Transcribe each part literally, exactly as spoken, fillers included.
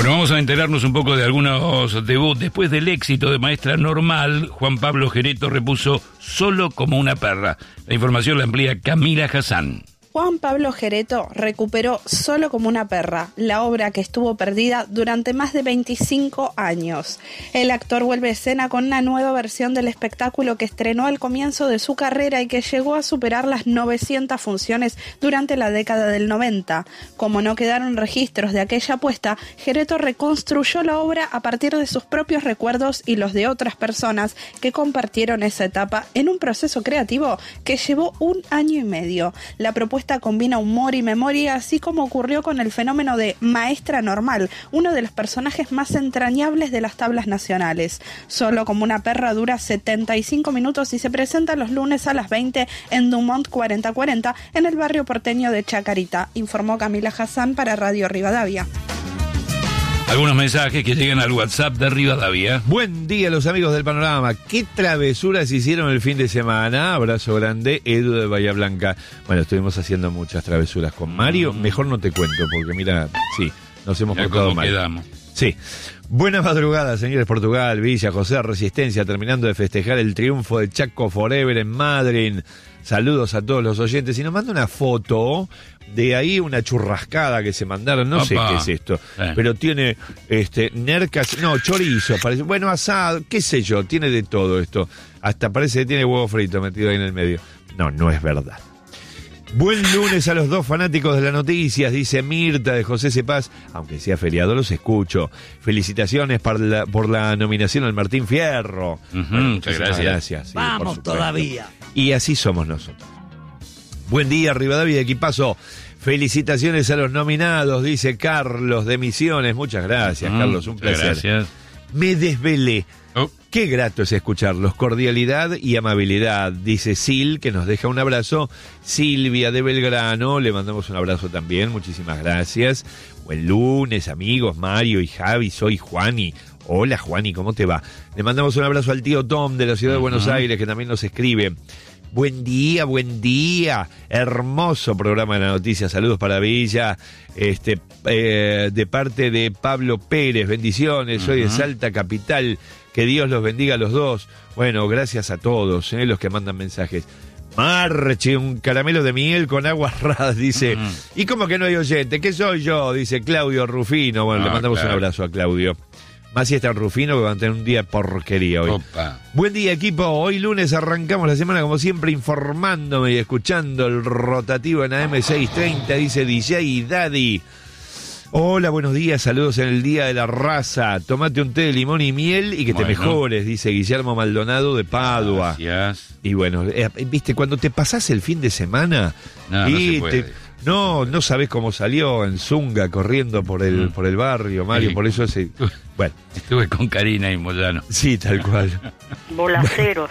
Bueno, vamos a enterarnos un poco de algunos debuts. Después del éxito de Maestra Normal, Juan Pablo Gereto repuso Solo como una perra. La información la amplía Camila Hassan. Juan Pablo Gereto recuperó Solo como una perra, la obra que estuvo perdida durante más de veinticinco años. El actor vuelve a escena con una nueva versión del espectáculo que estrenó al comienzo de su carrera y que llegó a superar las novecientas funciones durante la década del noventa. Como no quedaron registros de aquella apuesta, Gereto reconstruyó la obra a partir de sus propios recuerdos y los de otras personas que compartieron esa etapa en un proceso creativo que llevó un año y medio. La propuesta combina humor y memoria, así como ocurrió con el fenómeno de Maestra Normal, uno de los personajes más entrañables de las tablas nacionales. Solo como una perra dura setenta y cinco minutos y se presenta los lunes a las veinte en Dumont cuarenta cuarenta en el barrio porteño de Chacarita, informó Camila Hassan para Radio Rivadavia. Algunos mensajes que llegan al WhatsApp de Rivadavia. Buen día, los amigos del Panorama. ¿Qué travesuras hicieron el fin de semana? Abrazo grande, Edu de Bahía Blanca. Bueno, estuvimos haciendo muchas travesuras con Mario. Mm. Mejor no te cuento, porque mira, sí, nos hemos Mirá portado cómo mal. Quedamos. Sí. Buenas madrugadas, señores. Portugal, Villa, José, Resistencia, terminando de festejar el triunfo de Chaco Forever en Madrid. Saludos a todos los oyentes. Y nos manda una foto de ahí, una churrascada que se mandaron. No Opa. sé qué es esto, eh. pero tiene este nercas, no, chorizo, parece, bueno, asado, qué sé yo, tiene de todo esto. Hasta parece que tiene huevo frito metido ahí en el medio. No, no es verdad. Buen lunes a los dos fanáticos de las noticias, dice Mirta de José Cepaz. Aunque sea feriado, los escucho. Felicitaciones por la, por la nominación al Martín Fierro. Uh-huh, bueno, muchas gracias. gracias sí, Vamos todavía. Y así somos nosotros. Buen día, Rivadavia, equipazo. Felicitaciones a los nominados, dice Carlos de Misiones. Muchas gracias, uh-huh, Carlos, un placer. Gracias. Me desvelé. Oh. Qué grato es escucharlos, cordialidad y amabilidad, dice Sil, que nos deja un abrazo. Silvia de Belgrano, le mandamos un abrazo también, muchísimas gracias. Buen lunes, amigos, Mario y Javi, soy Juani. Hola Juani, ¿cómo te va? Le mandamos un abrazo al tío Tom de la ciudad de Buenos Aires, que también nos escribe. Buen día, buen día, hermoso programa de la noticia, saludos para Villa, este, eh, de parte de Pablo Pérez, bendiciones, soy uh-huh. de Salta Capital, que Dios los bendiga a los dos. Bueno, gracias a todos, eh, los que mandan mensajes. Marche, un caramelo de miel con aguas raras, dice. Uh-huh. ¿Y cómo que no hay oyente? ¿Qué soy yo? Dice Claudio Rufino. Bueno, ah, le mandamos claro. un abrazo a Claudio. Más si está Rufino, que van a tener un día porquería hoy. Opa. Buen día, equipo. Hoy lunes arrancamos la semana, como siempre, informándome y escuchando el rotativo en A M seiscientos treinta, dice D J Daddy. Hola, buenos días, saludos en el Día de la Raza. Tomate un té de limón y miel y que bueno. te mejores, dice Guillermo Maldonado de Padua. Gracias. Y bueno, eh, viste, cuando te pasás el fin de semana... No, y no se puede. Te, No, no sabés cómo salió en Zunga corriendo por el mm. por el barrio, Mario, sí. por eso ese... Bueno. Estuve con Karina y Moyano. Sí, tal cual. Bolaceros.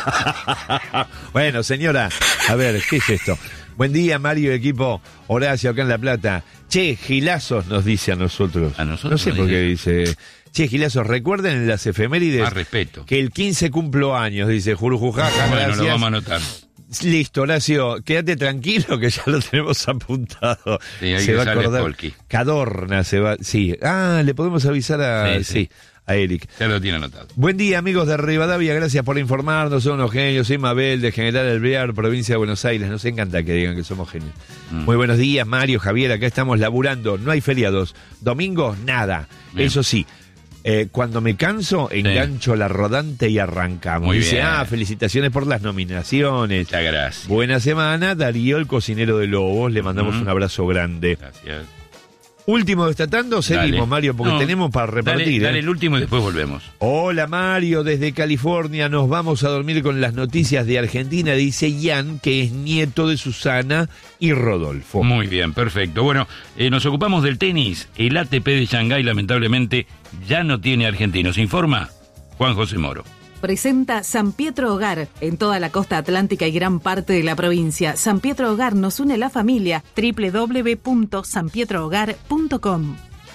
Bueno, señora, a ver, ¿qué es esto? Buen día, Mario, equipo. Horacio, acá en La Plata. Che, gilazos, nos dice a nosotros. A nosotros. No sé por qué dice... Che, gilazos, recuerden en las efemérides... Más respeto. Que el quince cumplo años, dice Jurujujaja, bueno, gracias. Lo vamos a anotar. Listo, Horacio, quédate tranquilo que ya lo tenemos apuntado. Sí, se va a acordar. Polki. Cadorna se va, sí. Ah, le podemos avisar a, sí, sí. sí, a Eric. Ya lo tiene anotado. Buen día, amigos de Rivadavia, gracias por informarnos, son unos genios. Soy Mabel de General Alvear, provincia de Buenos Aires. Nos encanta que digan que somos genios. Mm. Muy buenos días, Mario, Javier, acá estamos laburando, no hay feriados. Domingos, nada. Bien. Eso sí. Eh, cuando me canso, engancho sí. la rodante y arrancamos. Muy Dice, bien. ah, felicitaciones por las nominaciones. Muchas gracias. Buena semana, Darío, el cocinero de Lobos. Le mandamos uh-huh. un abrazo grande. Gracias. Último destacando, seguimos, dale. Mario, porque no, tenemos para repartir. Dale, ¿eh? dale el último y después volvemos. Hola, Mario, desde California. Nos vamos a dormir con las noticias de Argentina, dice Ian, que es nieto de Susana y Rodolfo. Muy bien, perfecto. Bueno, eh, nos ocupamos del tenis. El A T P de Shanghái, lamentablemente, ya no tiene argentinos. Informa Juan José Moro. Presenta San Pietro Hogar en toda la costa atlántica y gran parte de la provincia. San Pietro Hogar nos une la familia. doble u doble u doble u punto san pietro hogar punto com.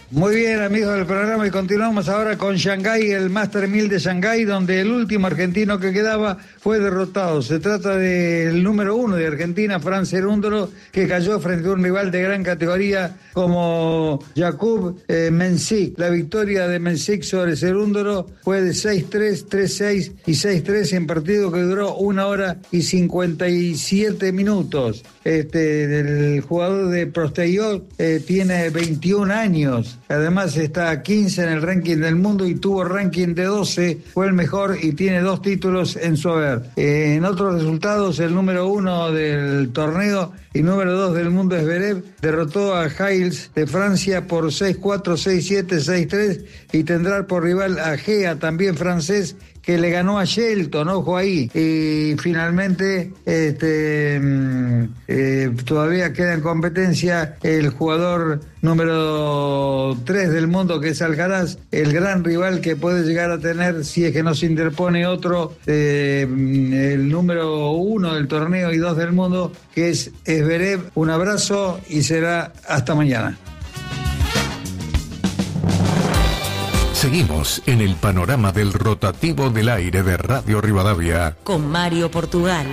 Muy bien, amigos del programa, y continuamos ahora con Shanghái, el Master mil de Shanghái, donde el último argentino que quedaba fue derrotado. Se trata del número uno de Argentina, Fran Cerúndolo, que cayó frente a un rival de gran categoría como Jakub eh, Mensik. La victoria de Mensik sobre Cerúndolo fue de seis tres, tres seis y seis tres en partido que duró una hora y cincuenta y siete minutos. Este, el jugador de Prosteyot eh, tiene veintiún años. Además está quince en el ranking del mundo y tuvo ranking de doce, fue el mejor y tiene dos títulos en su haber. Eh, en otros resultados, el número uno del torneo y número dos del mundo, Zverev, derrotó a Giles de Francia por seis cuatro, seis siete, seis tres y tendrá por rival a Gea, también francés, que le ganó a Shelton, ojo ahí. Y finalmente este eh, todavía queda en competencia el jugador número tres del mundo, que es Alcaraz, el gran rival que puede llegar a tener, si es que no se interpone otro, eh, el número uno del torneo y dos del mundo, que es Zverev. Un abrazo y será hasta mañana. Seguimos en el panorama del rotativo del aire de Radio Rivadavia con Mario Portugal.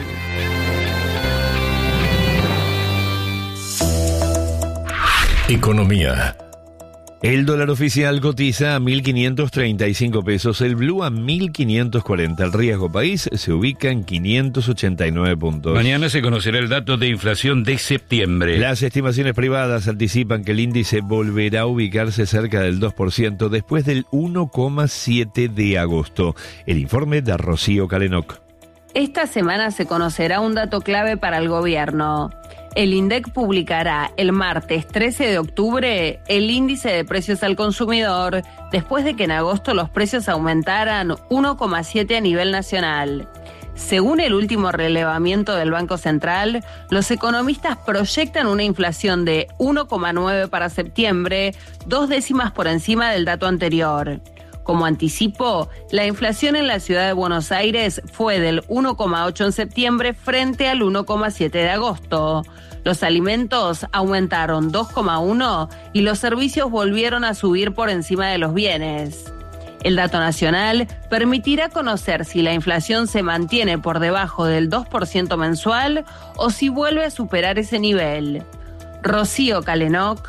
Economía. El dólar oficial cotiza a mil quinientos treinta y cinco pesos, el blue a mil quinientos cuarenta. El riesgo país se ubica en quinientos ochenta y nueve puntos. Mañana se conocerá el dato de inflación de septiembre. Las estimaciones privadas anticipan que el índice volverá a ubicarse cerca del dos por ciento después del uno coma siete por ciento de agosto. El informe de Rocío Calenoc. Esta semana se conocerá un dato clave para el gobierno. El INDEC publicará el martes trece de octubre el índice de precios al consumidor, después de que en agosto los precios aumentaran uno coma siete a nivel nacional. Según el último relevamiento del Banco Central, los economistas proyectan una inflación de uno coma nueve para septiembre, dos décimas por encima del dato anterior. Como anticipo, la inflación en la ciudad de Buenos Aires fue del uno coma ocho en septiembre frente al uno coma siete de agosto. Los alimentos aumentaron dos coma uno y los servicios volvieron a subir por encima de los bienes. El dato nacional permitirá conocer si la inflación se mantiene por debajo del dos por ciento mensual o si vuelve a superar ese nivel. Rocío Calenoc,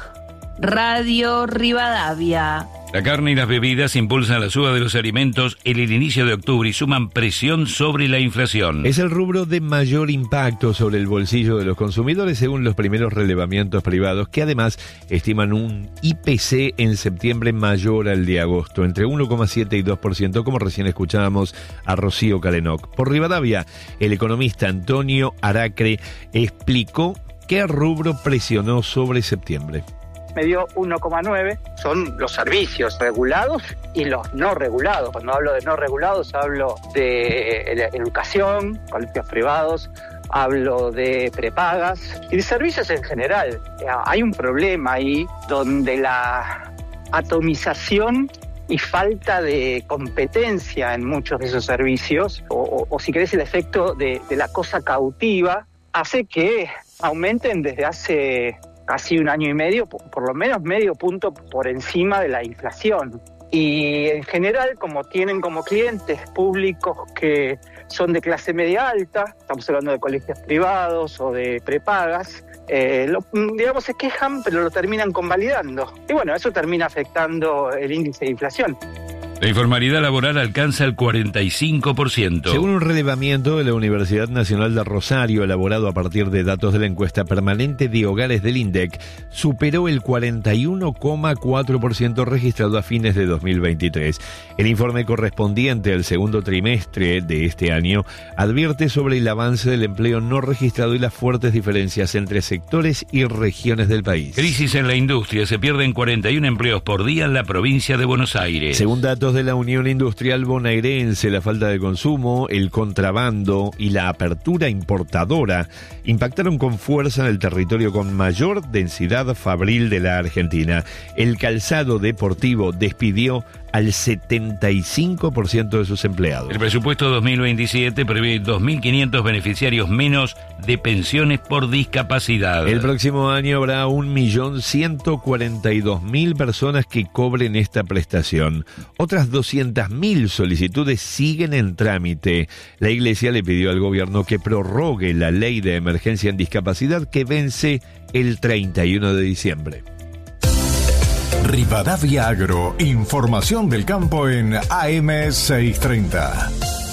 Radio Rivadavia. La carne y las bebidas impulsan la suba de los alimentos en el inicio de octubre y suman presión sobre la inflación. Es el rubro de mayor impacto sobre el bolsillo de los consumidores según los primeros relevamientos privados, que además estiman un I P C en septiembre mayor al de agosto, entre uno coma siete y dos por ciento, como recién escuchábamos a Rocío Calenoc. Por Rivadavia, el economista Antonio Aracre explicó qué rubro presionó sobre septiembre. Me dio uno coma nueve, son los servicios regulados y los no regulados. Cuando hablo de no regulados hablo de educación, colegios privados, hablo de prepagas y de servicios en general. Hay un problema ahí donde la atomización y falta de competencia en muchos de esos servicios, o, o, o si querés el efecto de, de la cosa cautiva, hace que aumenten desde hace casi un año y medio, por lo menos medio punto por encima de la inflación. Y en general, como tienen como clientes públicos que son de clase media alta, estamos hablando de colegios privados o de prepagas, eh, lo, digamos se quejan, pero lo terminan convalidando. Y bueno, eso termina afectando el índice de inflación. La informalidad laboral alcanza el cuarenta y cinco por ciento. Según un relevamiento de la Universidad Nacional de Rosario, elaborado a partir de datos de la encuesta permanente de hogares del INDEC, superó el cuarenta y uno coma cuatro por ciento registrado a fines de dos mil veintitrés. El informe correspondiente al segundo trimestre de este año advierte sobre el avance del empleo no registrado y las fuertes diferencias entre sectores y regiones del país. Crisis en la industria. Se pierden cuarenta y uno empleos por día en la provincia de Buenos Aires. Según datos de la Unión Industrial Bonaerense, la falta de consumo, el contrabando y la apertura importadora impactaron con fuerza en el territorio con mayor densidad fabril de la Argentina. El calzado deportivo despidió al setenta y cinco por ciento de sus empleados. El presupuesto dos mil veintisiete prevé dos mil quinientos beneficiarios menos de pensiones por discapacidad. El próximo año habrá un millón ciento cuarenta y dos mil personas que cobren esta prestación. Otras doscientas mil solicitudes siguen en trámite. La Iglesia le pidió al gobierno que prorrogue la ley de emergencia en discapacidad que vence el treinta y uno de diciembre. Rivadavia Agro, información del campo en A M seiscientos treinta.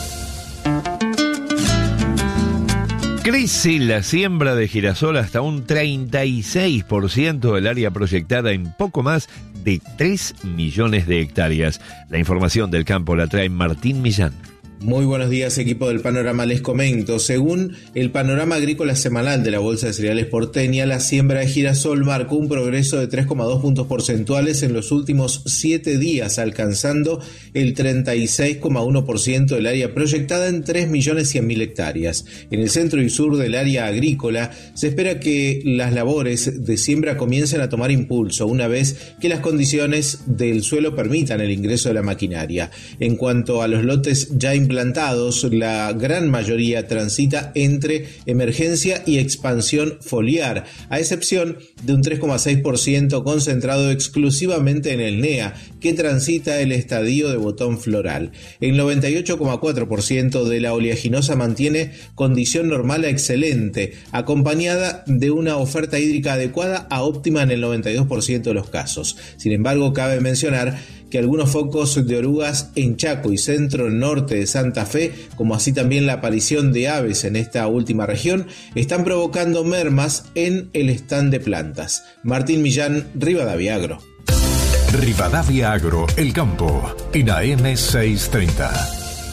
Crece la siembra de girasol hasta un treinta y seis por ciento del área proyectada en poco más de tres millones de hectáreas. La información del campo la trae Martín Millán. Muy buenos días, equipo del Panorama. Les comento, según el Panorama Agrícola Semanal de la Bolsa de Cereales porteña, la siembra de girasol marcó un progreso de tres coma dos puntos porcentuales en los últimos siete días, alcanzando el treinta y seis coma uno por ciento del área proyectada en tres millones cien mil hectáreas. En el centro y sur del área agrícola se espera que las labores de siembra comiencen a tomar impulso una vez que las condiciones del suelo permitan el ingreso de la maquinaria. En cuanto a los lotes ya implantados, la gran mayoría transita entre emergencia y expansión foliar, a excepción de un tres coma seis por ciento concentrado exclusivamente en el N E A, que transita el estadio de botón floral. El noventa y ocho coma cuatro por ciento de la oleaginosa mantiene condición normal a excelente, acompañada de una oferta hídrica adecuada a óptima en el noventa y dos por ciento de los casos. Sin embargo, cabe mencionar que algunos focos de orugas en Chaco y centro-norte de Santa Fe, como así también la aparición de aves en esta última región, están provocando mermas en el stand de plantas. Martín Millán, Rivadavia Agro. Rivadavia Agro, el campo, en A M seiscientos treinta.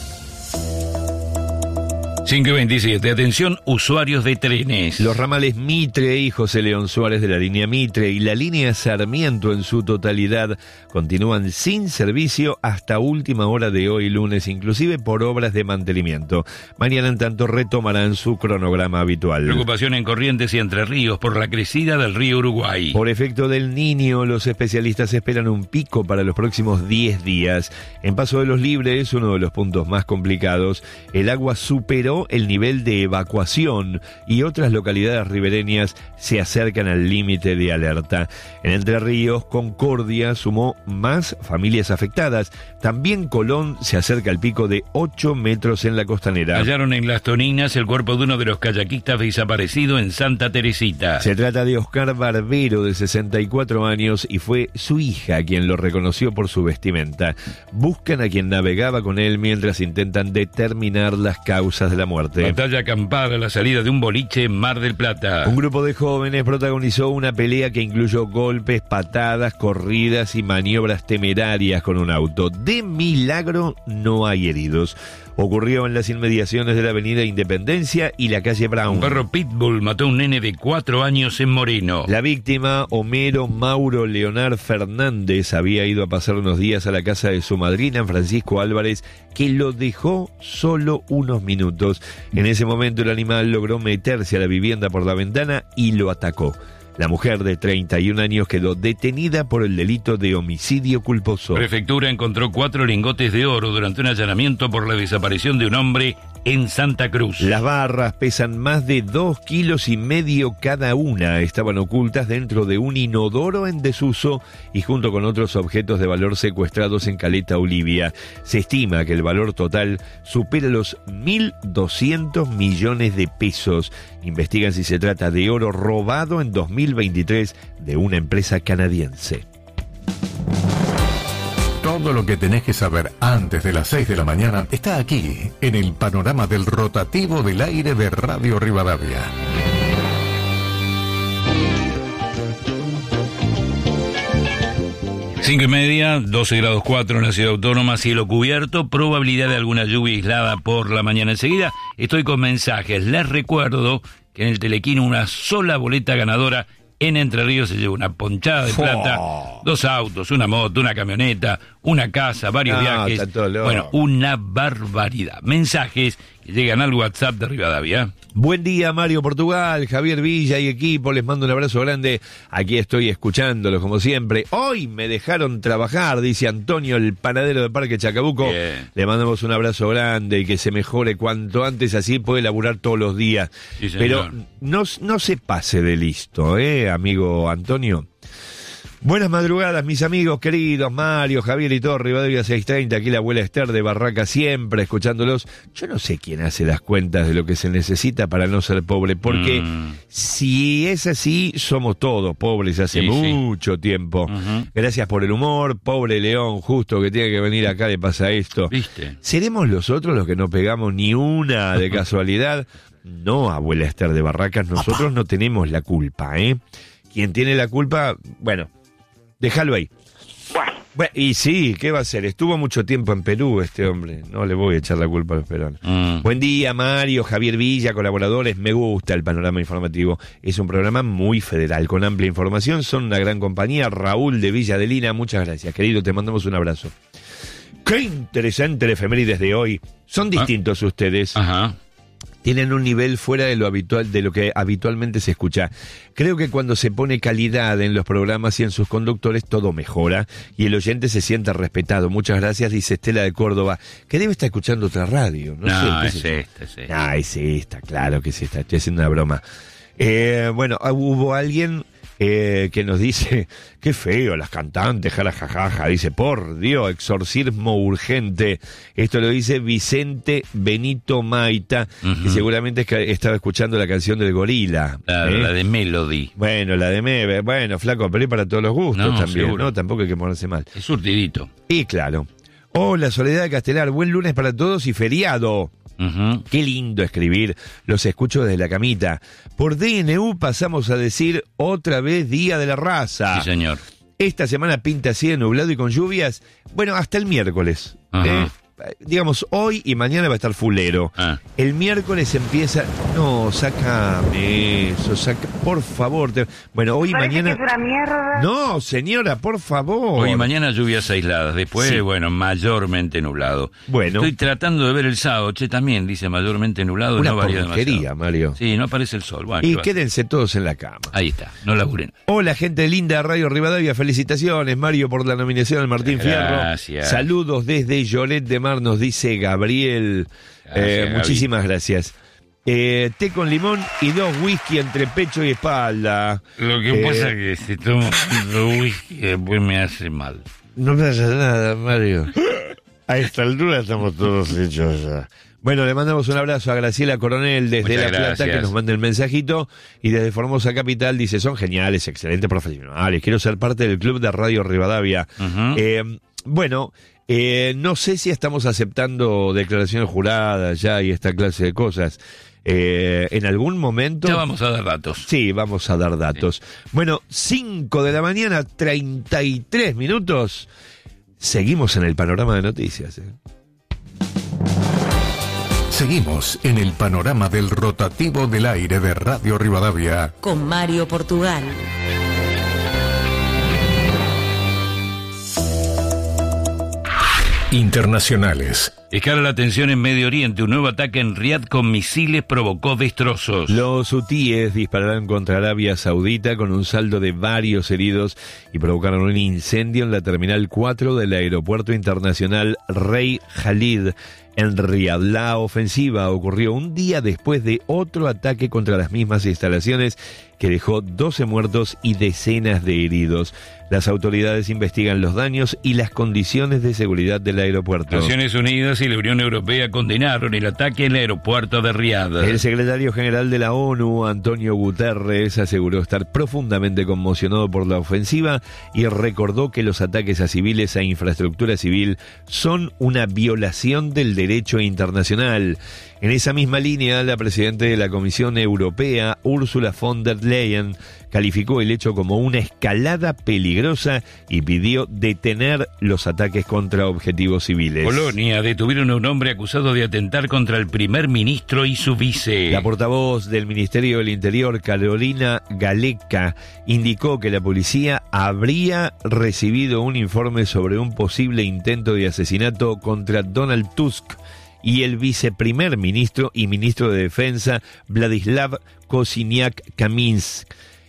cinco y veintisiete. Atención, usuarios de trenes. Los ramales Mitre y José León Suárez de la línea Mitre y la línea Sarmiento en su totalidad continúan sin servicio hasta última hora de hoy lunes, inclusive por obras de mantenimiento. Mañana, en tanto, retomarán su cronograma habitual. Preocupación en Corrientes y Entre Ríos por la crecida del río Uruguay. Por efecto del Niño, los especialistas esperan un pico para los próximos diez días. En Paso de los Libres, uno de los puntos más complicados, el agua superó el nivel de evacuación y otras localidades ribereñas se acercan al límite de alerta. En Entre Ríos, Concordia sumó más familias afectadas. También Colón se acerca al pico de ocho metros en la costanera. Hallaron en Las Toninas el cuerpo de uno de los kayakistas desaparecido en Santa Teresita. Se trata de Oscar Barbero, de sesenta y cuatro años, y fue su hija quien lo reconoció por su vestimenta. Buscan a quien navegaba con él mientras intentan determinar las causas de la muerte. Batalla campal a la salida de un boliche en Mar del Plata. Un grupo de jóvenes protagonizó una pelea que incluyó golpes, patadas, corridas y maniobras temerarias con un auto. De milagro no hay heridos. Ocurrió en las inmediaciones de la avenida Independencia y la calle Brown. Un perro pitbull mató a un nene de cuatro años en Moreno. La víctima, Homero Mauro Leonard Fernández, había ido a pasar unos días a la casa de su madrina, Francisco Álvarez, que lo dejó solo unos minutos. En ese momento el animal logró meterse a la vivienda por la ventana y lo atacó. La mujer de treinta y un años quedó detenida por el delito de homicidio culposo. Prefectura encontró cuatro lingotes de oro durante un allanamiento por la desaparición de un hombre en Santa Cruz. Las barras pesan más de dos kilos y medio cada una. Estaban ocultas dentro de un inodoro en desuso y junto con otros objetos de valor secuestrados en Caleta Olivia. Se estima que el valor total supera los mil doscientos millones de pesos. Investigan si se trata de oro robado en dos mil veintitrés de una empresa canadiense. Todo lo que tenés que saber antes de las seis de la mañana está aquí, en el panorama del rotativo del aire de Radio Rivadavia. Cinco y media, doce grados cuatro en la ciudad autónoma, cielo cubierto, probabilidad de alguna lluvia aislada por la mañana. Enseguida estoy con mensajes. Les recuerdo que en el Telequino una sola boleta ganadora en Entre Ríos se lleva una ponchada de plata Dos autos, una moto, una camioneta, una casa, varios No, viajes. está todo loco. Bueno, una barbaridad. Mensajes que llegan al WhatsApp de Rivadavia. Buen día, Mario Portugal, Javier Villa y equipo, les mando un abrazo grande. Aquí estoy escuchándolos como siempre. Hoy me dejaron trabajar, dice Antonio, el panadero de Parque Chacabuco. Bien. Le mandamos un abrazo grande y que se mejore cuanto antes, así puede laburar todos los días. Sí, señor. Pero no, no se pase de listo, ¿eh, amigo Antonio? Buenas madrugadas, mis amigos queridos, Mario, Javier y todo, Rivadavia seiscientos treinta, aquí la abuela Esther de Barraca siempre escuchándolos. Yo no sé quién hace las cuentas de lo que se necesita para no ser pobre, porque Mm. si es así, somos todos pobres hace Sí, sí. mucho tiempo. Ujú. Gracias por el humor, pobre León, justo que tiene que venir acá le pasa esto. ¿Viste? ¿Seremos los otros los que no pegamos ni una de casualidad? No, abuela Esther de Barracas, nosotros no tenemos la culpa, ¿eh? Quien tiene la culpa, bueno, déjalo ahí. Bueno, y sí, ¿qué va a hacer? Estuvo mucho tiempo en Perú este hombre. No le voy a echar la culpa a los peruanos. Mm. Buen día, Mario, Javier Villa, colaboradores. Me gusta el panorama informativo. Es un programa muy federal, con amplia información. Son una gran compañía. Raúl de Villa Adelina, muchas gracias, querido. Te mandamos un abrazo. Qué interesante el efemérides de hoy. Son distintos ustedes. Ajá. Tienen un nivel fuera de lo habitual, de lo que habitualmente se escucha. Creo que cuando se pone calidad en los programas y en sus conductores, todo mejora y el oyente se siente respetado. Muchas gracias, dice Estela de Córdoba, que debe estar escuchando otra radio. No, No, sé, es qué sé yo. esta, es esta. Ah, es esta, claro que es esta. Estoy haciendo una broma. Eh, bueno, hubo alguien eh, que nos dice, qué feo las cantantes, jarajajaja, dice, por Dios, exorcismo urgente. Esto lo dice Vicente Benito Maita, Ujú. que seguramente es que estaba escuchando la canción del gorila. La, ¿eh? la de Melody. Bueno, la de Mebe, bueno, flaco, pero es para todos los gustos No, también, seguro. ¿no? Tampoco hay que ponerse mal. Es surtidito. Y claro. Hola, Soledad de Castelar, buen lunes para todos y feriado. Ujú. Qué lindo escribir, los escucho desde la camita. Por D N U pasamos a decir otra vez Día de la Raza. Sí, señor. Esta semana pinta así de nublado y con lluvias. Bueno, hasta el miércoles. Ajá. ¿eh? Digamos, hoy y mañana va a estar fulero. Ah. El miércoles empieza... No, sácame eso, saca... por favor. Te... Bueno, hoy y mañana... Que es una mierda. No, señora, por favor. Hoy y mañana lluvias aisladas. Después, Sí. bueno, mayormente nublado. Bueno. Estoy tratando de ver el sábado. Che, también dice mayormente nublado. Una no varía porquería, demasiado. Mario. Sí, no aparece el sol. Bueno, Y ¿qué va a quédense todos en la cama. hacer? Ahí está. No laburen. Hola, gente linda de Radio Rivadavia, felicitaciones, Mario, por la nominación al Martín Gracias. Fierro. Saludos desde Lloret de Mar, nos dice Gabriel. Gracias, Eh, Gaby. muchísimas gracias. Eh, té con limón y dos whisky entre pecho y espalda. Lo que Eh, pasa es que si tomo whisky después me hace mal. No pasa nada, Mario. A esta altura estamos todos hechos ya. Bueno, le mandamos un abrazo a Graciela Coronel desde Muchas La Plata, gracias. que nos manda el mensajito, y desde Formosa Capital dice, son geniales, excelentes profesionales, quiero ser parte del club de Radio Rivadavia. Ujú. Eh, bueno, eh, no sé si estamos aceptando declaraciones juradas ya y esta clase de cosas. Eh, en algún momento... Ya vamos a dar datos. Sí, vamos a dar datos. Bueno, cinco de la mañana, treinta y tres minutos. Seguimos en el panorama de noticias. ¿eh? Seguimos en el panorama del rotativo del aire de Radio Rivadavia. Con Mario Portugal. Internacionales. Escala la tensión en Medio Oriente. Un nuevo ataque en Riad con misiles provocó destrozos. Los hutíes dispararán contra Arabia Saudita con un saldo de varios heridos y provocaron un incendio en la Terminal cuatro del Aeropuerto Internacional Rey Khalid en Riad. La ofensiva ocurrió un día después de otro ataque contra las mismas instalaciones que dejó doce muertos y decenas de heridos. Las autoridades investigan los daños y las condiciones de seguridad del aeropuerto. Naciones Unidas y la Unión Europea condenaron el ataque en el aeropuerto de Riad. El secretario general de la ONU, Antonio Guterres, aseguró estar profundamente conmocionado por la ofensiva y recordó que los ataques a civiles e infraestructura civil son una violación del derecho internacional. En esa misma línea, la presidenta de la Comisión Europea, Ursula von der Leyen, calificó el hecho como una escalada peligrosa y pidió detener los ataques contra objetivos civiles. Polonia detuvieron a un hombre acusado de atentar contra el primer ministro y su vice. La portavoz del Ministerio del Interior, Carolina Galecka, indicó que la policía habría recibido un informe sobre un posible intento de asesinato contra Donald Tusk y el viceprimer ministro y ministro de Defensa, Vladislav Kosiniak-Kamysk.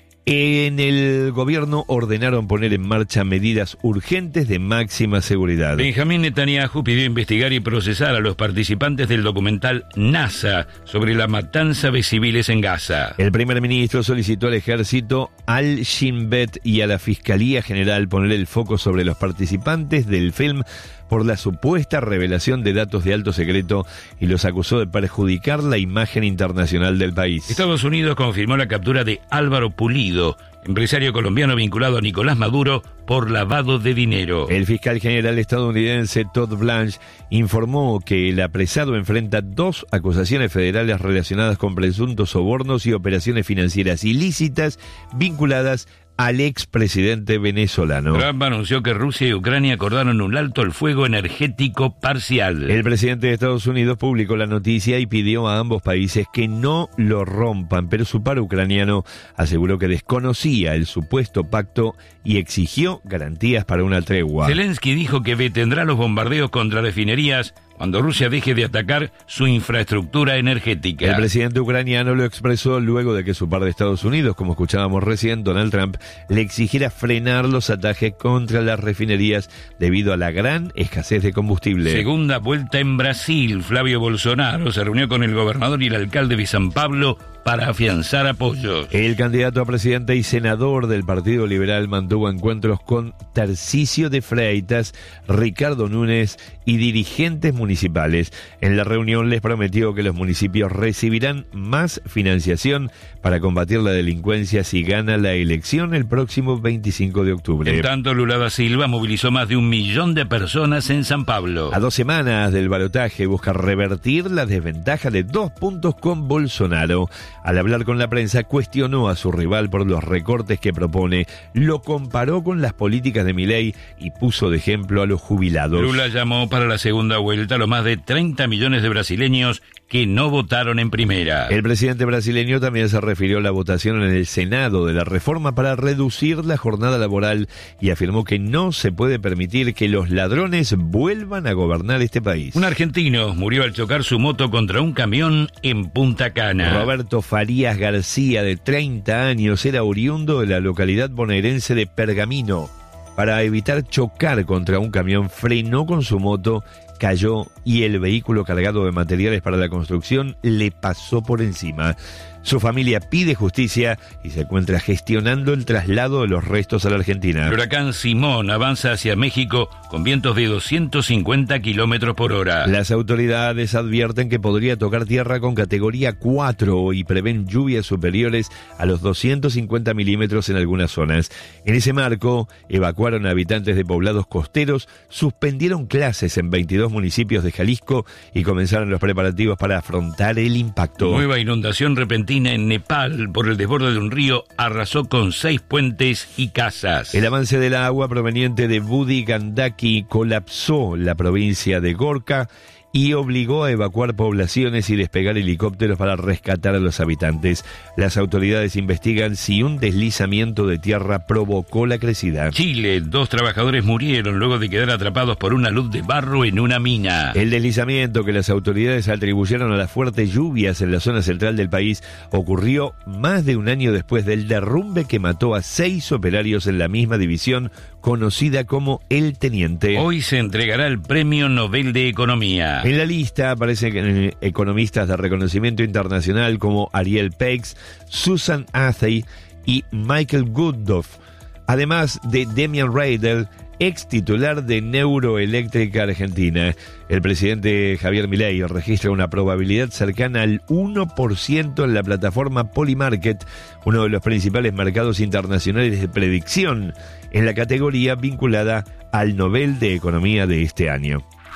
En el gobierno ordenaron poner en marcha medidas urgentes de máxima seguridad. Benjamín Netanyahu pidió investigar y procesar a los participantes del documental NASA sobre la matanza de civiles en Gaza. El primer ministro solicitó al ejército, al Shin Bet y a la Fiscalía General poner el foco sobre los participantes del film por la supuesta revelación de datos de alto secreto y los acusó de perjudicar la imagen internacional del país. Estados Unidos confirmó la captura de Álvaro Pulido, empresario colombiano vinculado a Nicolás Maduro por lavado de dinero. El fiscal general estadounidense Todd Blanche informó que el apresado enfrenta dos acusaciones federales relacionadas con presuntos sobornos y operaciones financieras ilícitas vinculadas al expresidente venezolano. Trump anunció que Rusia y Ucrania acordaron un alto al fuego energético parcial. El presidente de Estados Unidos publicó la noticia y pidió a ambos países que no lo rompan, pero su par ucraniano aseguró que desconocía el supuesto pacto y exigió garantías para una tregua. Zelensky dijo que detendrá los bombardeos contra refinerías cuando Rusia deje de atacar su infraestructura energética. El presidente ucraniano lo expresó luego de que su par de Estados Unidos, como escuchábamos recién, Donald Trump, le exigiera frenar los ataques contra las refinerías debido a la gran escasez de combustible. Segunda vuelta en Brasil. Flavio Bolsonaro se reunió con el gobernador y el alcalde de San Pablo para afianzar apoyos. El candidato a presidente y senador del Partido Liberal mantuvo encuentros con Tarcisio de Freitas, Ricardo Núñez y dirigentes municipales. En la reunión les prometió que los municipios recibirán más financiación para combatir la delincuencia si gana la elección el próximo veinticinco de octubre. En tanto, Lula da Silva movilizó más de un millón de personas en San Pablo. A dos semanas del balotaje busca revertir la desventaja de dos puntos con Bolsonaro. Al hablar con la prensa, cuestionó a su rival por los recortes que propone, lo comparó con las políticas de Milei y puso de ejemplo a los jubilados. Lula llamó para la segunda vuelta a los más de treinta millones de brasileños que no votaron en primera. El presidente brasileño también se refirió a la votación en el Senado de la reforma para reducir la jornada laboral y afirmó que no se puede permitir que los ladrones vuelvan a gobernar este país. Un argentino murió al chocar su moto contra un camión en Punta Cana. Roberto Farías García, de treinta años, era oriundo de la localidad bonaerense de Pergamino. Para evitar chocar contra un camión, frenó con su moto, cayó y el vehículo cargado de materiales para la construcción le pasó por encima. Su familia pide justicia y se encuentra gestionando el traslado de los restos a la Argentina. El huracán Simón avanza hacia México con vientos de doscientos cincuenta kilómetros por hora. Las autoridades advierten que podría tocar tierra con categoría cuatro y prevén lluvias superiores a los doscientos cincuenta milímetros en algunas zonas. En ese marco, evacuaron a habitantes de poblados costeros, suspendieron clases en veintidós municipios de Jalisco y comenzaron los preparativos para afrontar el impacto. Nueva inundación repentina en Nepal por el desborde de un río arrasó con seis puentes y casas. El avance del agua proveniente de Budi Gandaki colapsó la provincia de Gorka y obligó a evacuar poblaciones y despegar helicópteros para rescatar a los habitantes. Las autoridades investigan si un deslizamiento de tierra provocó la crecida. Chile, dos trabajadores murieron luego de quedar atrapados por una luz de barro en una mina. El deslizamiento, que las autoridades atribuyeron a las fuertes lluvias en la zona central del país, ocurrió más de un año después del derrumbe que mató a seis operarios en la misma división, conocida como El Teniente. Hoy se entregará el Premio Nobel de Economía. En la lista aparecen economistas de reconocimiento internacional como Ariel Peix, Susan Athey y Michael Gurdjieff, además de Demian Reidel, ex titular de Neuroeléctrica Argentina. El presidente Javier Milei registra una probabilidad cercana al uno por ciento en la plataforma Polymarket, uno de los principales mercados internacionales de predicción, en la categoría vinculada al Nobel de Economía de este año.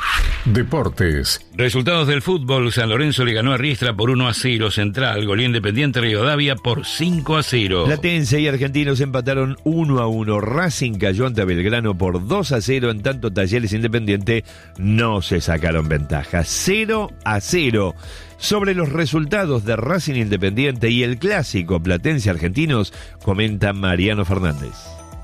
Deportes. Resultados del fútbol. San Lorenzo le ganó a Riestra por uno a cero. Central goleó Independiente Rivadavia por cinco a cero. Platense y Argentinos empataron uno a uno. Racing cayó ante Belgrano por dos a cero. En tanto, Talleres Independiente no se sacaron ventaja. cero a cero. Sobre los resultados de Racing Independiente y el clásico Platense Argentinos, comenta Mariano Fernández.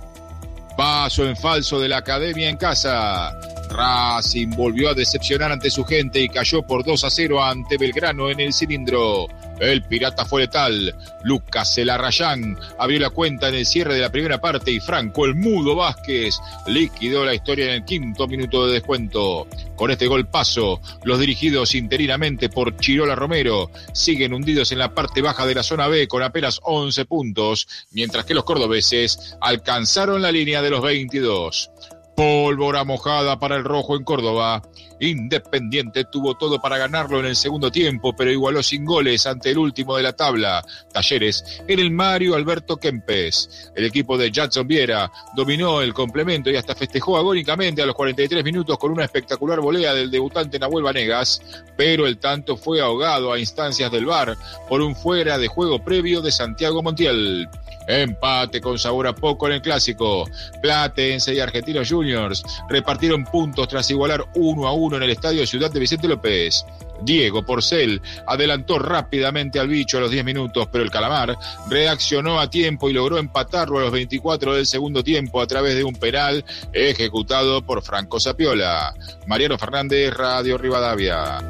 Paso en falso de la Academia en casa. Racing volvió a decepcionar ante su gente y cayó por dos a cero ante Belgrano en el cilindro. El Pirata fue letal. Lucas Celarrayán abrió la cuenta en el cierre de la primera parte y Franco el Mudo Vázquez liquidó la historia en el quinto minuto de descuento. Con este golpazo, los dirigidos interinamente por Chirola Romero siguen hundidos en la parte baja de la zona B con apenas once puntos, mientras que los cordobeses alcanzaron la línea de los veintidós. Pólvora mojada para el rojo en Córdoba. Independiente tuvo todo para ganarlo en el segundo tiempo, pero igualó sin goles ante el último de la tabla. Talleres en el Mario Alberto Kempes. El equipo de Jadson Viera dominó el complemento y hasta festejó agónicamente a los cuarenta y tres minutos con una espectacular volea del debutante Nahuel Vanegas, pero el tanto fue ahogado a instancias del V A R por un fuera de juego previo de Santiago Montiel. Empate con sabor a poco en el clásico. Platense y Argentinos Juniors repartieron puntos tras igualar uno a uno en el estadio Ciudad de Vicente López. Diego Porcel adelantó rápidamente al bicho a los diez minutos, pero el Calamar reaccionó a tiempo y logró empatarlo a los veinticuatro del segundo tiempo a través de un penal ejecutado por Franco Sapiola. Mariano Fernández, Radio Rivadavia.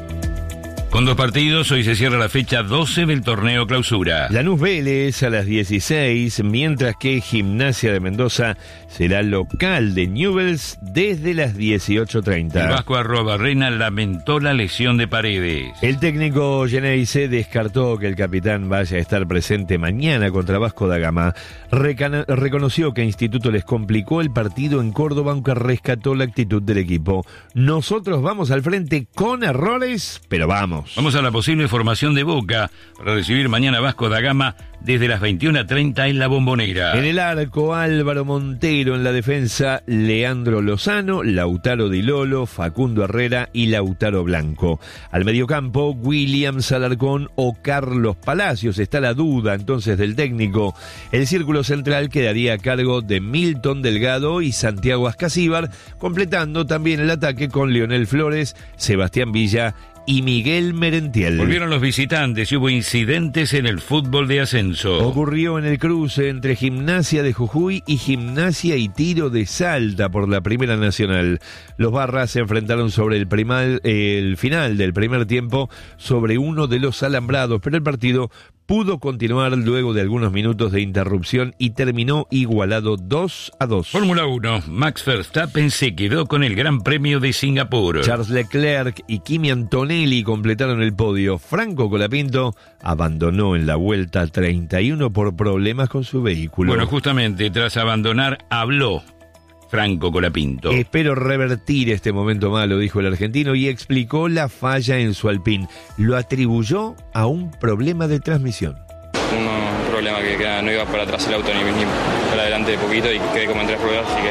Con dos partidos, hoy se cierra la fecha doce del torneo clausura. Lanús Vélez a las dieciséis, mientras que Gimnasia de Mendoza será local de Newell's desde las dieciocho treinta. El Vasco Arrobarrena lamentó la lesión de Paredes. El técnico Geneise descartó que el capitán vaya a estar presente mañana contra Vasco da Gama. Recana- reconoció que Instituto les complicó el partido en Córdoba, aunque rescató la actitud del equipo. Nosotros vamos al frente con errores, pero vamos. Vamos a la posible formación de Boca para recibir mañana Vasco da Gama desde las veintiuna treinta en la Bombonera. En el arco, Álvaro Montero. En la defensa, Leandro Lozano, Lautaro Di Lolo, Facundo Herrera y Lautaro Blanco. Al mediocampo, Williams Alarcón o Carlos Palacios. Está la duda entonces del técnico. El círculo central quedaría a cargo de Milton Delgado y Santiago Ascasíbar, completando también el ataque con Leonel Flores, Sebastián Villa y Miguel Merentiel. Volvieron los visitantes y hubo incidentes en el fútbol de ascenso. Ocurrió en el cruce entre Gimnasia de Jujuy y Gimnasia y Tiro de Salta por la Primera Nacional. Los Barras se enfrentaron sobre el, primal, eh, el final del primer tiempo sobre uno de los alambrados, pero el partido pudo continuar luego de algunos minutos de interrupción y terminó igualado dos a dos. Fórmula uno. Max Verstappen se quedó con el Gran Premio de Singapur. Charles Leclerc y Kimi Antonelli completaron el podio. Franco Colapinto abandonó en la vuelta treinta y uno por problemas con su vehículo. Bueno, justamente tras abandonar habló Franco Colapinto. Espero revertir este momento malo, dijo el argentino, y explicó la falla en su Alpine. Lo atribuyó a un problema de transmisión. Un problema que, que no iba para atrás el auto ni, ni para adelante de poquito y quedé como en tres ruedas, así que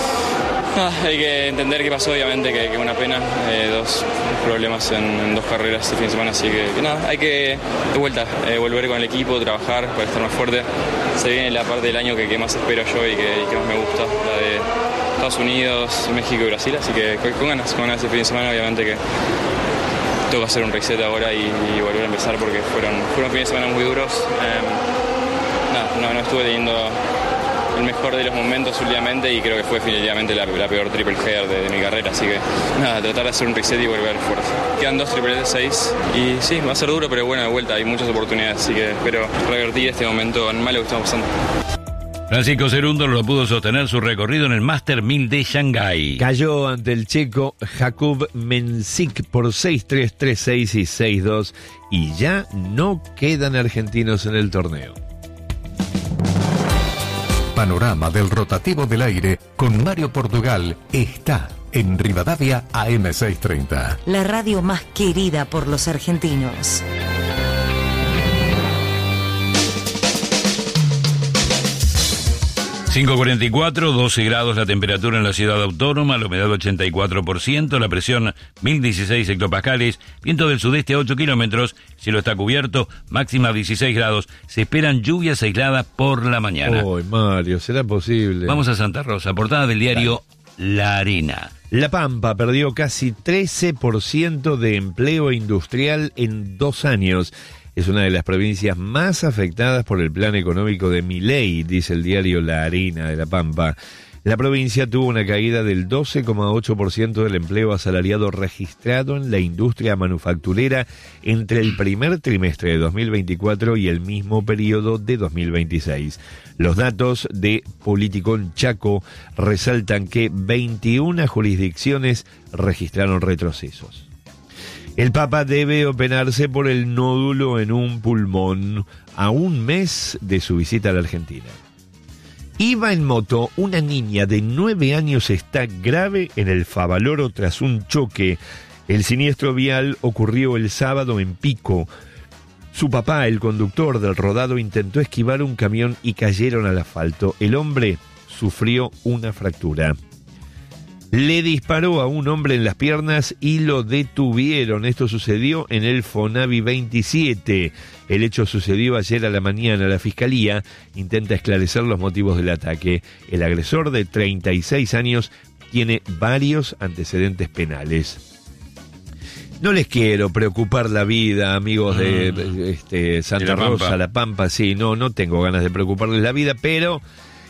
ah, hay que entender qué pasó, obviamente que, que una pena, eh, dos problemas en, en dos carreras este fin de semana, así que, que nada, hay que de vuelta, eh, volver con el equipo, trabajar para estar más fuerte. Se viene la parte del año que, que más espero yo y que, y que más me gusta, la de Estados Unidos, México y Brasil, así que con ganas, con ganas este fin de semana, obviamente que tengo que hacer un reset ahora y, y volver a empezar porque fueron, fueron fines de semana muy duros. Eh, nada, no, no estuve teniendo el mejor de los momentos últimamente y creo que fue definitivamente la, la peor triple header de, de mi carrera, así que nada, tratar de hacer un reset y volver fuerte. Quedan dos triples de seis y sí, va a ser duro, pero bueno, de vuelta hay muchas oportunidades, así que espero revertir este momento malo que estamos pasando. Francisco Cerundo no pudo sostener su recorrido en el Master mil de Shanghái. Cayó ante el checo Jakub Mensik por seis tres, tres seis y seis dos y ya no quedan argentinos en el torneo. Panorama del rotativo del aire con Mario Portugal está en Rivadavia A M seiscientos treinta. La radio más querida por los argentinos. cinco cuarenta y cuatro, doce grados la temperatura en la ciudad autónoma, la humedad ochenta y cuatro por ciento, la presión mil dieciséis hectopascales, viento del sudeste a ocho kilómetros, cielo está cubierto, máxima dieciséis grados, se esperan lluvias aisladas por la mañana. Uy, Mario, ¿será posible? Vamos a Santa Rosa, portada del diario La Arena. La Pampa perdió casi trece por ciento de empleo industrial en dos años. Es una de las provincias más afectadas por el plan económico de Milei, dice el diario La Arena de La Pampa. La provincia tuvo una caída del doce coma ocho por ciento del empleo asalariado registrado en la industria manufacturera entre el primer trimestre de dos mil veinticuatro y el mismo periodo de dos mil veintiséis. Los datos de Politicón Chaco resaltan que veintiuna jurisdicciones registraron retrocesos. El Papa debe operarse por el nódulo en un pulmón a un mes de su visita a la Argentina. Iba en moto una niña de nueve años, está grave en el Favaloro tras un choque. El siniestro vial ocurrió el sábado en Pico. Su papá, el conductor del rodado, intentó esquivar un camión y cayeron al asfalto. El hombre sufrió una fractura. Le disparó a un hombre en las piernas y lo detuvieron. Esto sucedió en el Fonavi veintisiete. El hecho sucedió ayer a la mañana. La fiscalía intenta esclarecer los motivos del ataque. El agresor de treinta y seis años tiene varios antecedentes penales. No les quiero preocupar la vida, amigos de, de este, Santa Rosa, La Pampa. Sí, no, no tengo ganas de preocuparles la vida, pero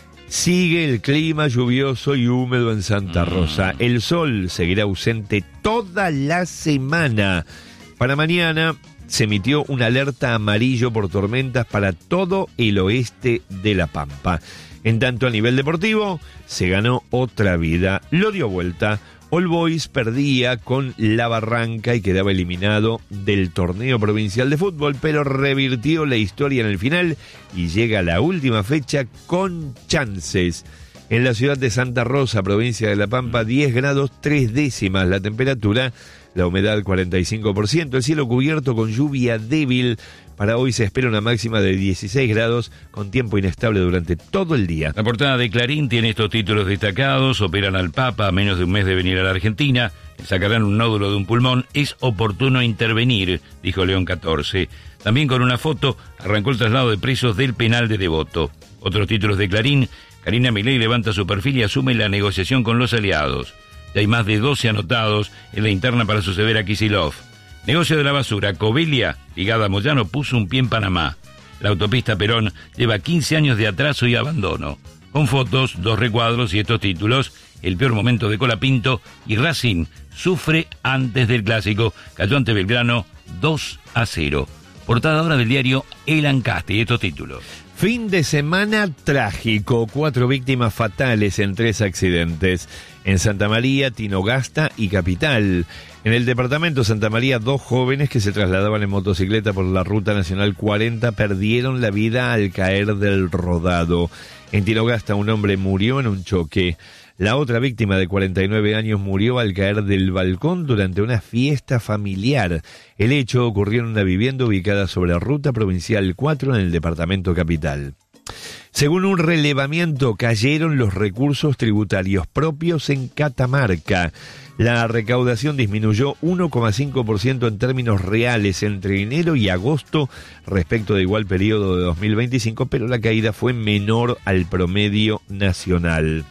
sigue el clima lluvioso y húmedo en Santa Rosa. El sol seguirá ausente toda la semana. Para mañana se emitió una alerta amarillo por tormentas para todo el oeste de La Pampa. En tanto, a nivel deportivo, se ganó otra vida. Lo dio vuelta. All Boys perdía con La Barranca y quedaba eliminado del torneo provincial de fútbol, pero revirtió la historia en el final y llega a la última fecha con chances. En la ciudad de Santa Rosa, provincia de La Pampa, diez grados tres décimas la temperatura, la humedad cuarenta y cinco por ciento, el cielo cubierto con lluvia débil. Para hoy se espera una máxima de dieciséis grados con tiempo inestable durante todo el día. La portada de Clarín tiene estos títulos destacados: operan al Papa a menos de un mes de venir a la Argentina, le sacarán un nódulo de un pulmón, es oportuno intervenir, dijo León catorce. También con una foto arrancó el traslado de presos del penal de Devoto. Otros títulos de Clarín: Karina Milei levanta su perfil y asume la negociación con los aliados. Ya hay más de doce anotados en la interna para suceder a Kicillof. Negocio de la basura: Covelia, ligada a Moyano, puso un pie en Panamá. La autopista Perón lleva quince años de atraso y abandono. Con fotos, dos recuadros y estos títulos: el peor momento de Colapinto y Racing sufre antes del clásico. Cayó ante Belgrano dos a cero. Portada ahora del diario El Ancaste y estos títulos. Fin de semana trágico, cuatro víctimas fatales en tres accidentes. En Santa María, Tinogasta y Capital. En el departamento Santa María, dos jóvenes que se trasladaban en motocicleta por la Ruta Nacional cuarenta perdieron la vida al caer del rodado. En Tinogasta, un hombre murió en un choque. La otra víctima, de cuarenta y nueve años, murió al caer del balcón durante una fiesta familiar. El hecho ocurrió en una vivienda ubicada sobre la Ruta Provincial cuatro en el departamento Capital. Según un relevamiento, cayeron los recursos tributarios propios en Catamarca. La recaudación disminuyó uno coma cinco por ciento en términos reales entre enero y agosto respecto de igual periodo de dos mil veinticinco, pero la caída fue menor al promedio nacional.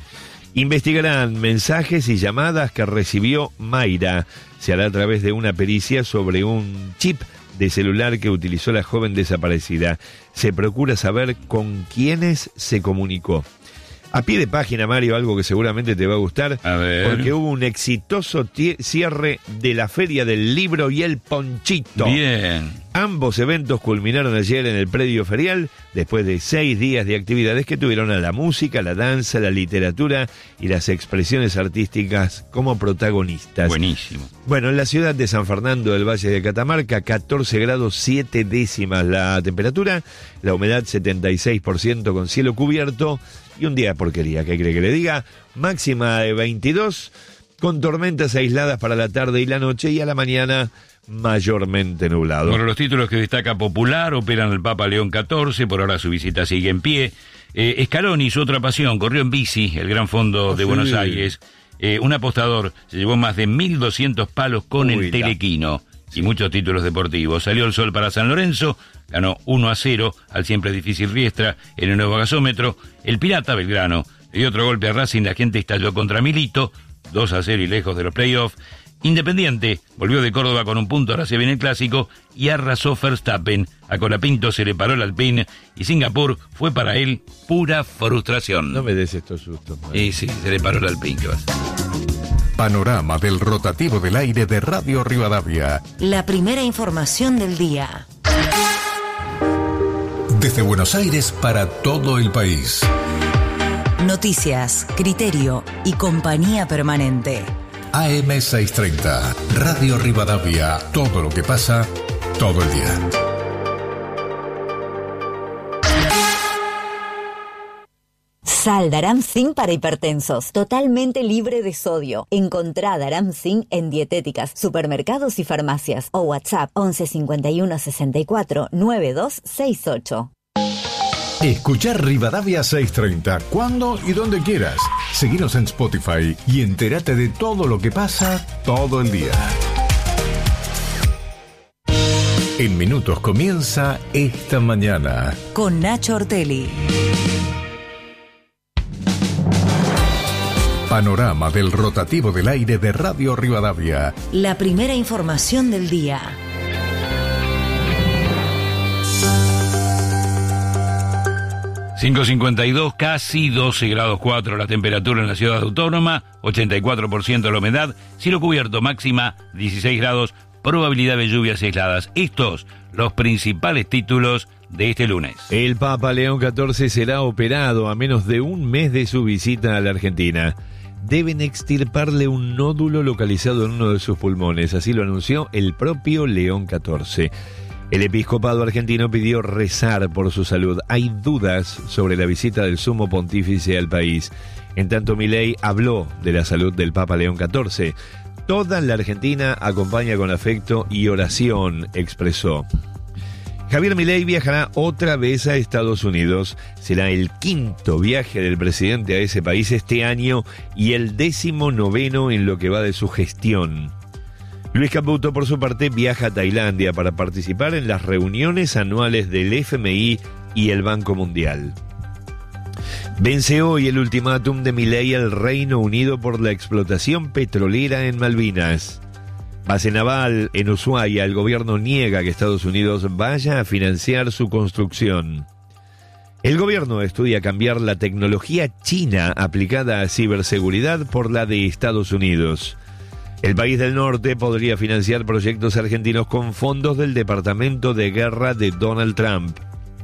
Investigarán mensajes y llamadas que recibió Mayra. Se hará a través de una pericia sobre un chip de celular que utilizó la joven desaparecida. Se procura saber con quiénes se comunicó. A pie de página, Mario, algo que seguramente te va a gustar, a ver, porque hubo un exitoso tie- cierre de la Feria del Libro y el Ponchito. Bien. Ambos eventos culminaron ayer en el predio ferial, después de seis días de actividades que tuvieron a la música, la danza, la literatura y las expresiones artísticas como protagonistas. Buenísimo. Bueno, en la ciudad de San Fernando del Valle de Catamarca, catorce grados siete décimas la temperatura, la humedad setenta y seis por ciento con cielo cubierto y un día de porquería, ¿qué cree que le diga? Máxima de veintidós, con tormentas aisladas para la tarde y la noche, y a la mañana mayormente nublado. Bueno, los títulos que destaca Popular: operan al Papa León catorce, por ahora su visita sigue en pie. Eh, Scaloni, su otra pasión, corrió en bici, el Gran Fondo oh, de sí. Buenos Aires. Eh, un apostador se llevó más de mil doscientos palos con Uy, el Telequino y muchos títulos deportivos. Salió el sol para San Lorenzo, ganó uno a cero al siempre difícil Riestra en el nuevo gasómetro. El Pirata Belgrano le dio otro golpe a Racing, la gente estalló contra Milito, dos a cero y lejos de los playoffs. Independiente volvió de Córdoba con un punto, ahora se viene el clásico, y arrasó Verstappen. A Colapinto se le paró el Alpine y Singapur fue para él pura frustración. No me des estos sustos. Y sí, se le paró el Alpine, ¿qué va a hacer? Panorama del rotativo del aire de Radio Rivadavia. La primera información del día. Desde Buenos Aires para todo el país. Noticias, criterio y compañía permanente. A M seiscientos treinta, Radio Rivadavia, todo lo que pasa, todo el día. Sal Daram Zinc para hipertensos, totalmente libre de sodio. Encontrá Daram Zinc en dietéticas, supermercados y farmacias o WhatsApp once cincuenta y uno sesenta y cuatro noventa y dos sesenta y ocho. Escuchar Rivadavia seiscientos treinta cuando y donde quieras. Seguinos en Spotify y entérate de todo lo que pasa todo el día. En minutos comienza Esta Mañana. Con Nacho Ortelli. Panorama del rotativo del aire de Radio Rivadavia. La primera información del día. cinco cincuenta y dos, casi doce grados cuatro la temperatura en la ciudad autónoma, ochenta y cuatro por ciento la humedad, cielo cubierto máxima dieciséis grados, probabilidad de lluvias aisladas. Estos los principales títulos de este lunes. El Papa León catorce será operado a menos de un mes de su visita a la Argentina. Deben extirparle un nódulo localizado en uno de sus pulmones, así lo anunció el propio León catorce. El episcopado argentino pidió rezar por su salud. Hay dudas sobre la visita del sumo pontífice al país. En tanto, Milei habló de la salud del Papa León catorce. Toda la Argentina acompaña con afecto y oración, expresó. Javier Milei viajará otra vez a Estados Unidos. Será el quinto viaje del presidente a ese país este año y el décimo noveno en lo que va de su gestión. Luis Caputo, por su parte, viaja a Tailandia para participar en las reuniones anuales del F M I y el Banco Mundial. Vence hoy el ultimátum de Milei al Reino Unido por la explotación petrolera en Malvinas. Base naval en Ushuaia, el gobierno niega que Estados Unidos vaya a financiar su construcción. El gobierno estudia cambiar la tecnología china aplicada a ciberseguridad por la de Estados Unidos. El país del norte podría financiar proyectos argentinos con fondos del Departamento de Guerra de Donald Trump.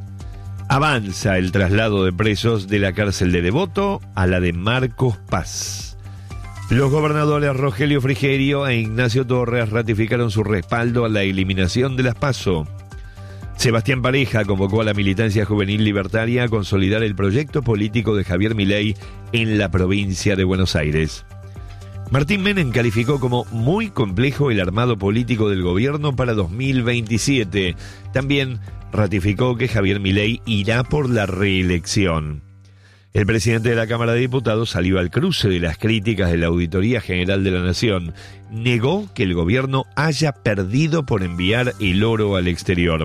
Avanza el traslado de presos de la cárcel de Devoto a la de Marcos Paz. Los gobernadores Rogelio Frigerio e Ignacio Torres ratificaron su respaldo a la eliminación de las PASO. Sebastián Pareja convocó a la militancia juvenil libertaria a consolidar el proyecto político de Javier Milei en la provincia de Buenos Aires. Martín Menem calificó como muy complejo el armado político del gobierno para dos mil veintisiete. También ratificó que Javier Milei irá por la reelección. El presidente de la Cámara de Diputados salió al cruce de las críticas de la Auditoría General de la Nación. Negó que el gobierno haya perdido por enviar el oro al exterior.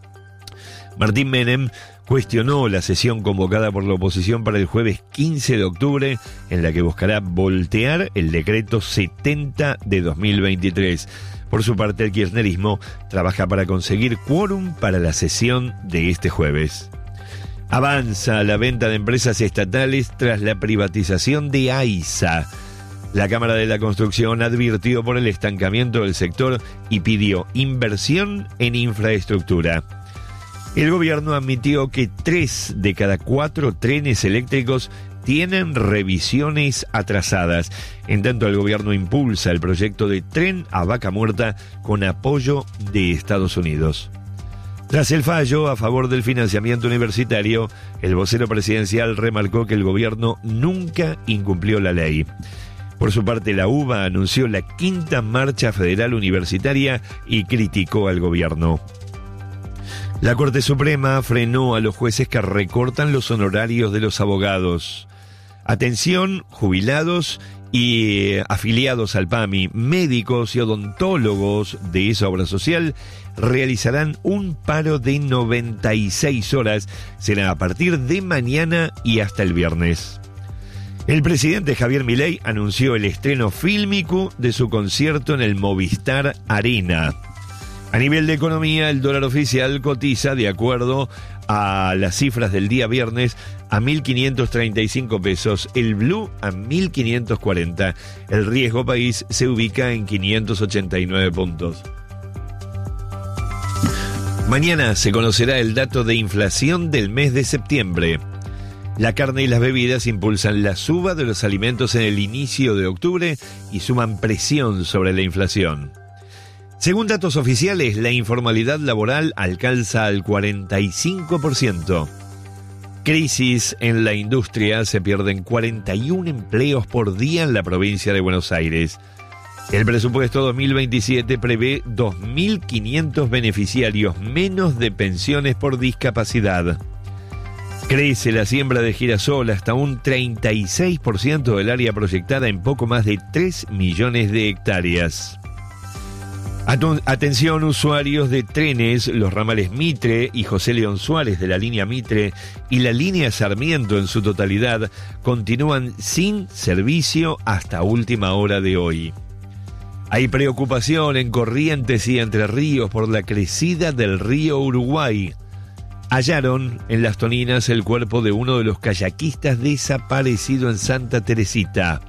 Martín Menem cuestionó la sesión convocada por la oposición para el jueves quince de octubre, en la que buscará voltear el decreto setenta de dos mil veintitrés. Por su parte, el kirchnerismo trabaja para conseguir quórum para la sesión de este jueves. Avanza la venta de empresas estatales tras la privatización de AISA. La Cámara de la Construcción advirtió por el estancamiento del sector y pidió inversión en infraestructura. El gobierno admitió que tres de cada cuatro trenes eléctricos tienen revisiones atrasadas. En tanto, el gobierno impulsa el proyecto de tren a Vaca Muerta con apoyo de Estados Unidos. Tras el fallo a favor del financiamiento universitario, el vocero presidencial remarcó que el gobierno nunca incumplió la ley. Por su parte, la U B A anunció la quinta marcha federal universitaria y criticó al gobierno. La Corte Suprema frenó a los jueces que recortan los honorarios de los abogados. Atención, jubilados y eh, afiliados al PAMI, médicos y odontólogos de esa obra social realizarán un paro de noventa y seis horas. Será a partir de mañana y hasta el viernes. El presidente Javier Milei anunció el estreno fílmico de su concierto en el Movistar Arena. A nivel de economía, el dólar oficial cotiza, de acuerdo a las cifras del día viernes, a mil quinientos treinta y cinco pesos, el blue a mil quinientos cuarenta. El riesgo país se ubica en quinientos ochenta y nueve puntos. Mañana se conocerá el dato de inflación del mes de septiembre. La carne y las bebidas impulsan la suba de los alimentos en el inicio de octubre y suman presión sobre la inflación. Según datos oficiales, la informalidad laboral alcanza al cuarenta y cinco por ciento. Crisis en la industria, se pierden cuarenta y un empleos por día en la provincia de Buenos Aires. El presupuesto dos mil veintisiete prevé dos mil quinientos beneficiarios menos de pensiones por discapacidad. Crece la siembra de girasol hasta un treinta y seis por ciento del área proyectada en poco más de tres millones de hectáreas. Atención, usuarios de trenes, los ramales Mitre y José León Suárez de la línea Mitre y la línea Sarmiento en su totalidad continúan sin servicio hasta última hora de hoy. Hay preocupación en Corrientes y Entre Ríos por la crecida del río Uruguay. Hallaron en Las Toninas el cuerpo de uno de los kayakistas desaparecido en Santa Teresita.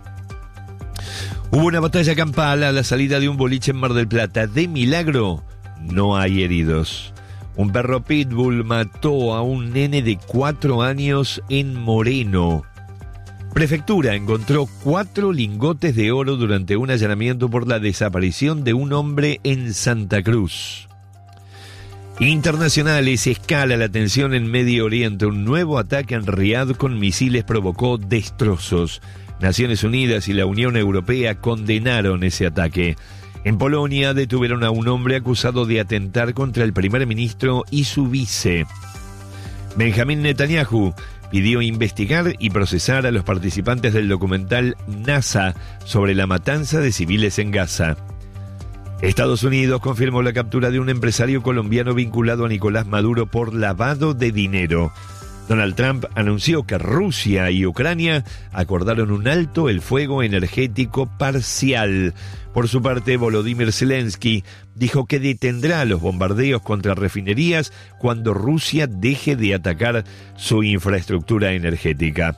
Hubo una batalla campal a la salida de un boliche en Mar del Plata. De milagro, no hay heridos. Un perro pitbull mató a un nene de cuatro años en Moreno. Prefectura encontró cuatro lingotes de oro durante un allanamiento por la desaparición de un hombre en Santa Cruz. Internacionales, escala la tensión en Medio Oriente. Un nuevo ataque en Riad con misiles provocó destrozos. Naciones Unidas y la Unión Europea condenaron ese ataque. En Polonia detuvieron a un hombre acusado de atentar contra el primer ministro y su vice. Benjamín Netanyahu pidió investigar y procesar a los participantes del documental NASA sobre la matanza de civiles en Gaza. Estados Unidos confirmó la captura de un empresario colombiano vinculado a Nicolás Maduro por lavado de dinero. Donald Trump anunció que Rusia y Ucrania acordaron un alto el fuego energético parcial. Por su parte, Volodymyr Zelensky dijo que detendrá los bombardeos contra refinerías cuando Rusia deje de atacar su infraestructura energética.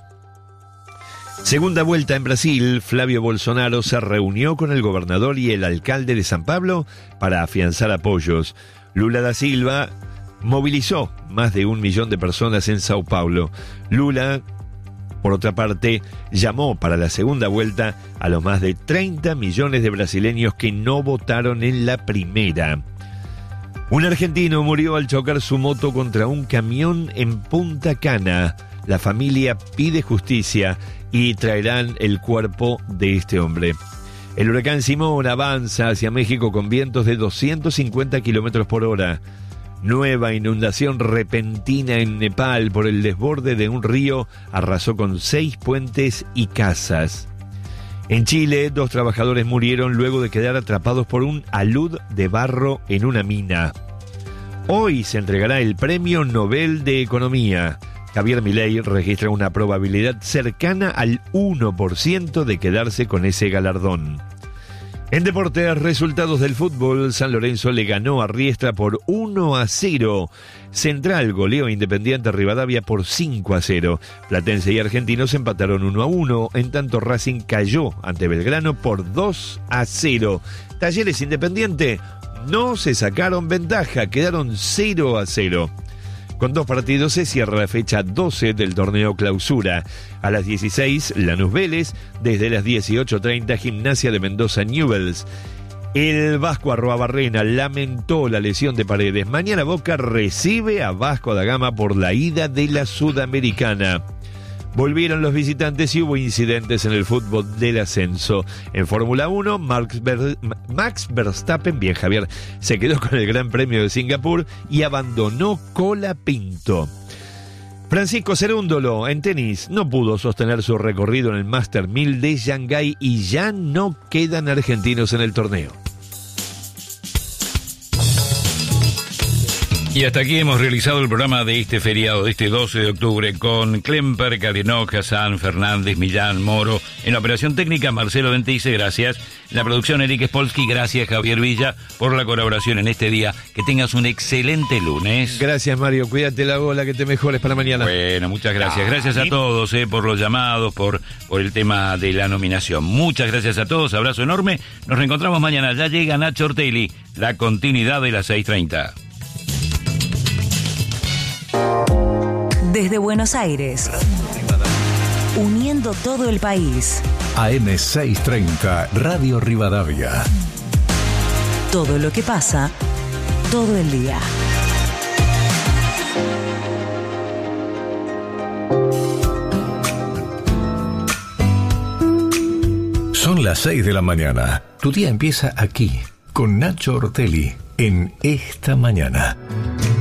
Segunda vuelta en Brasil, Flavio Bolsonaro se reunió con el gobernador y el alcalde de San Pablo para afianzar apoyos. Lula da Silva movilizó más de un millón de personas en Sao Paulo. Lula, por otra parte, llamó para la segunda vuelta a los más de treinta millones de brasileños que no votaron en la primera. Un argentino murió al chocar su moto contra un camión en Punta Cana. La familia pide justicia y traerán el cuerpo de este hombre. El huracán Simón avanza hacia México con vientos de doscientos cincuenta kilómetros por hora. Nueva inundación repentina en Nepal por el desborde de un río arrasó con seis puentes y casas. En Chile, dos trabajadores murieron luego de quedar atrapados por un alud de barro en una mina. Hoy se entregará el Premio Nobel de Economía. Javier Milei registra una probabilidad cercana al uno por ciento de quedarse con ese galardón. En deportes, resultados del fútbol, San Lorenzo le ganó a Riestra por uno a cero. Central goleó a Independiente Rivadavia por cinco a cero. Platense y Argentinos empataron uno a uno, en tanto Racing cayó ante Belgrano por dos a cero. Talleres Independiente no se sacaron ventaja, quedaron cero a cero. Con dos partidos se cierra la fecha doce del torneo Clausura. A las dieciséis, Lanús Vélez. Desde las dieciocho treinta, Gimnasia de Mendoza Newell's. El Vasco Arruabarrena lamentó la lesión de Paredes. Mañana Boca recibe a Vasco da Gama por la ida de la Sudamericana. Volvieron los visitantes y hubo incidentes en el fútbol del ascenso. En Fórmula uno, Max, Ver- Max Verstappen, bien Javier, se quedó con el Gran Premio de Singapur y abandonó Colapinto. Francisco Cerúndolo, en tenis, no pudo sostener su recorrido en el Master mil de Shanghái y ya no quedan argentinos en el torneo. Y hasta aquí hemos realizado el programa de este feriado, de este doce de octubre, con Klemper, Cadenó, Hassan, Fernández, Millán, Moro. En la operación técnica, Marcelo Ventice, gracias. En la producción, Eric Spolsky, gracias, Javier Villa, por la colaboración en este día. Que tengas un excelente lunes. Gracias, Mario. Cuídate la bola, que te mejores para mañana. Bueno, muchas gracias. Gracias a todos eh, por los llamados, por, por el tema de la nominación. Muchas gracias a todos, abrazo enorme. Nos reencontramos mañana. Ya llega Nacho Ortelli, la continuidad de las seis treinta. Desde Buenos Aires, uniendo todo el país. A M seiscientos treinta, Radio Rivadavia. Todo lo que pasa, todo el día. Son las seis de la mañana. Tu día empieza aquí, con Nacho Ortelli, en Esta Mañana.